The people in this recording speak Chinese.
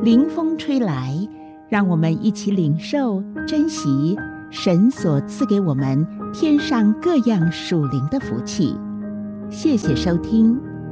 凌风吹来，让我们一起领受、珍惜神所赐给我们天上各样属灵的福气。谢谢收听。